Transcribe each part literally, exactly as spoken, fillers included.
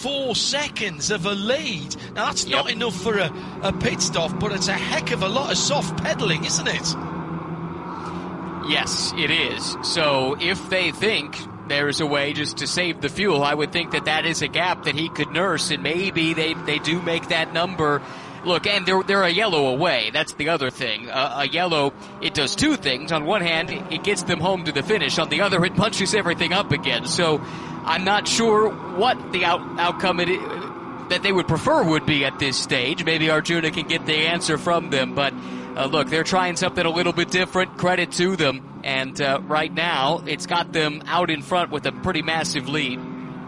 four seconds of a lead. Now, that's yep. not enough for a, a pit stop, but it's a heck of a lot of soft pedaling, isn't it? Yes, it is. So if they think there's a way just to save the fuel, I would think that that is a gap that he could nurse, and maybe they, they do make that number. Look, and they're, they're a yellow away. That's the other thing. Uh, a yellow, it does two things. On one hand, it gets them home to the finish. On the other, it punches everything up again. So I'm not sure what the out, outcome it, that they would prefer would be at this stage. Maybe Arjuna can get the answer from them. But uh, look, they're trying something a little bit different. Credit to them. And uh, right now, it's got them out in front with a pretty massive lead.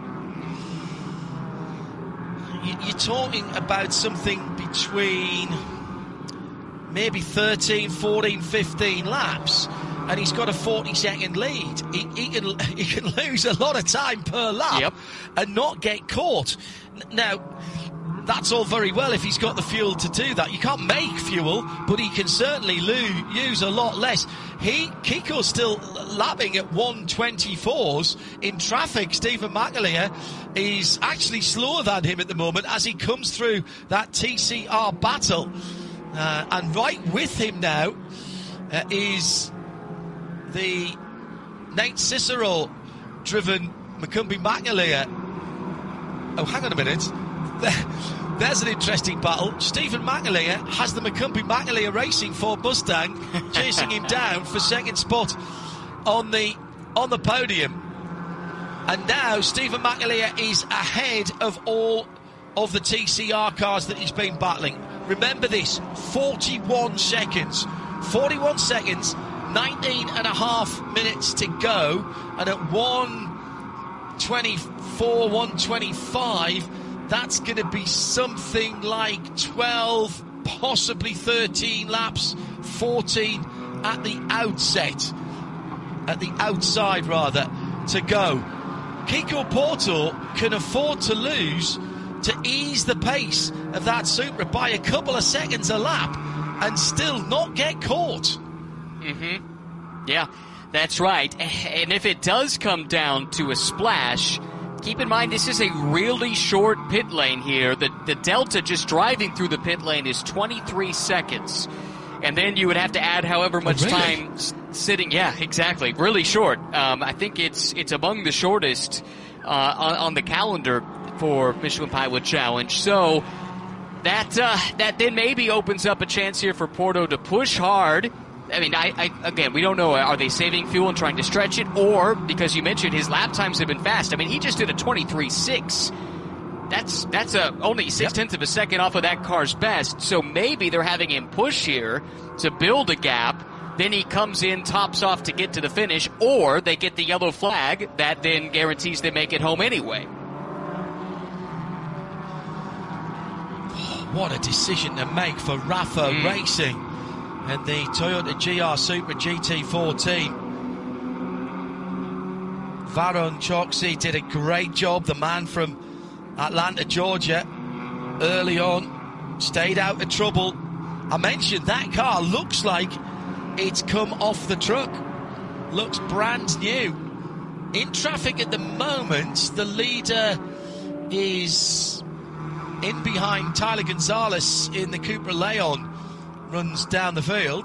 You're talking about something between maybe thirteen, fourteen, fifteen laps, and he's got a forty second lead. He, he can he can lose a lot of time per lap yep. and not get caught. Now, that's all very well if he's got the fuel to do that. You can't make fuel, but he can certainly lose, use a lot less. He Kiko's still lapping at one twenty-fours in traffic. Stephen McAleer is actually slower than him at the moment as he comes through that T C R battle. Uh, and right with him now uh, is the Nate Cicero driven Macumbi McAleer. Oh, hang on a minute. There's an interesting battle. Stephen McAleer has the Macumbi McAleer Racing Ford Mustang chasing him down for second spot on the on the podium. And now Stephen McAleer is ahead of all of the T C R cars that he's been battling. Remember this, forty-one seconds. forty-one seconds, nineteen and a half minutes to go. And at one twenty-four, one twenty-five, that's going to be something like twelve, possibly thirteen laps, fourteen at the outset, at the outside rather, to go. Kiko Porto can afford to lose to ease the pace of that Supra by a couple of seconds a lap and still not get caught. Mm-hmm. Yeah, that's right. And if it does come down to a splash, keep in mind, this is a really short pit lane here. The, the delta just driving through the pit lane is twenty-three seconds. And then you would have to add however much oh, really? time s- sitting. Yeah, exactly. Really short. Um, I think it's it's among the shortest uh, on, on the calendar for Michelin Pilot Challenge. So that uh, that then maybe opens up a chance here for Porto to push hard. I mean, I, I again, we don't know. Are they saving fuel and trying to stretch it? Or, because you mentioned his lap times have been fast. I mean, he just did a twenty-three six. That's that's a, only six-tenths of a second off of that car's best. So maybe they're having him push here to build a gap. Then he comes in, tops off to get to the finish. Or they get the yellow flag that then guarantees they make it home anyway. What a decision to make for Rafa mm. Racing and the Toyota G R Supra G T fourteen. Varun Choksi did a great job, the man from Atlanta, Georgia, early on, stayed out of trouble. I mentioned that car looks like it's come off the truck, looks brand new. In traffic at the moment, the leader is in behind Tyler Gonzalez in the Cupra Leon, runs down the field.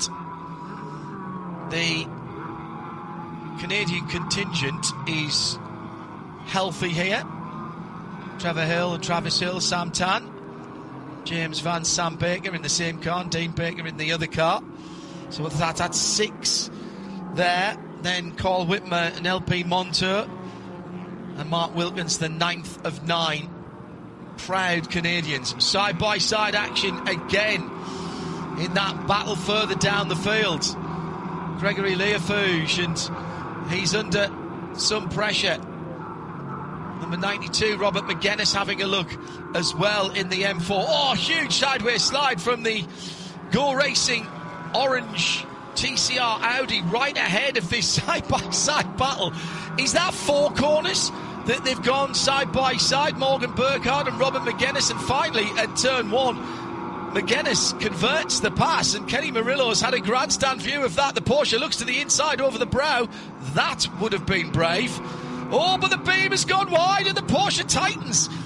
The Canadian contingent is healthy here. Trevor Hill, Travis Hill, Sam Tan, James Vance, Sam Baker in the same car, and Dean Baker in the other car. So that, that's six there. Then Carl Whitmer and L P Montour and Mark Wilkins, the ninth of nine. Proud Canadians. Side-by-side action again in that battle further down the field. Gregory Leafouche, and he's under some pressure. Number ninety-two, Robert McGuinness, having a look as well in the M four. Oh, huge sideways slide from the Go Racing orange T C R Audi right ahead of this side-by-side battle. Is that four corners that they've gone side-by-side? Morgan Burkhardt and Robert McGuinness, and finally at turn one, McGuinness converts the pass, and Kenny Murillo's had a grandstand view of that. The Porsche looks to the inside over the brow. That would have been brave. Oh, but the beam has gone wide and the Porsche tightens.